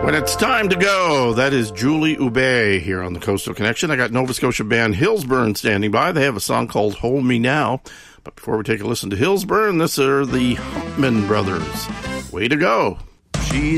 When it's time to go, that is Julie Ube here on the Coastal Connection. I got Nova Scotia band Hillsburn standing by. They have a song called Hold Me Now. But before we take a listen to Hillsburn, this are the Humpman Brothers. Way to go. She's